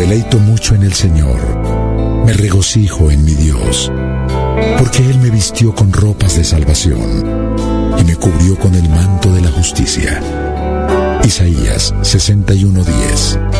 deleito mucho en el Señor, me regocijo en mi Dios, porque Él me vistió con ropas de salvación y me cubrió con el manto de la justicia. Isaías 61:10.